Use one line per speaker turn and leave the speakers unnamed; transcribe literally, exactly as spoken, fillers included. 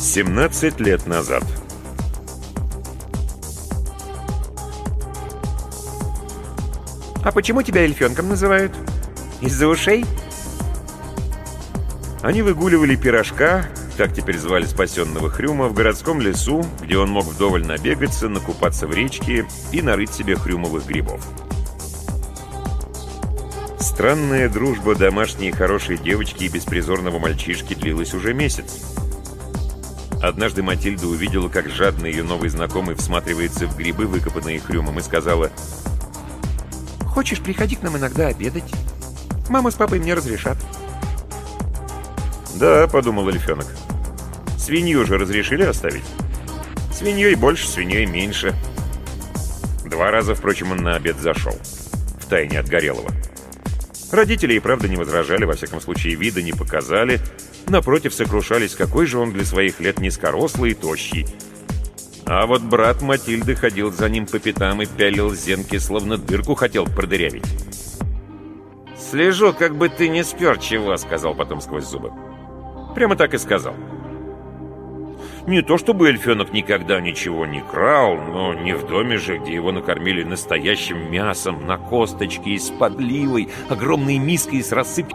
семнадцать лет назад.
А почему тебя эльфенком называют? Из-за ушей?
Они выгуливали пирожка, так теперь звали спасенного Хрюма, в городском лесу, где он мог вдоволь набегаться, накупаться в речке и нарыть себе хрюмовых грибов. Странная дружба домашней хорошей девочки и беспризорного мальчишки длилась уже месяц. Однажды Матильда увидела, как жадно ее новый знакомый всматривается в грибы, выкопанные Хрюмом, и сказала:
«Хочешь, приходи к нам иногда обедать? Мама с папой мне разрешат».
«Да», — подумал эльфенок. «Свинью же разрешили оставить? Свиньей больше, свиньей меньше». Два раза, впрочем, он на обед зашел. Втайне от Горелого. Родители и правда не возражали, во всяком случае, вида не показали. Напротив, сокрушались, какой же он для своих лет низкорослый и тощий. А вот брат Матильды ходил за ним по пятам и пялил зенки, словно дырку хотел продырявить. «Слежу, как бы ты не спер чего», — сказал потом сквозь зубы. Прямо так и сказал. Не то чтобы эльфенок никогда ничего не крал, но не в доме же, где его накормили настоящим мясом, на косточке и с подливой, огромной миской с рассыпкой